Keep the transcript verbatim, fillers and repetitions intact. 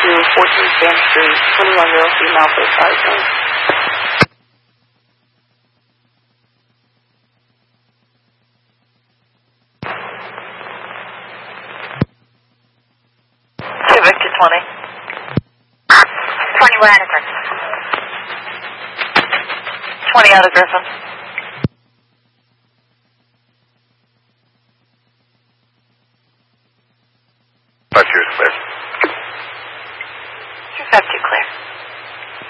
to fourteen Stan Street, twenty-one year old female for Sergeant. two Victor twenty. twenty-one out of Griffin. twenty out of Griffin. Five years, clear.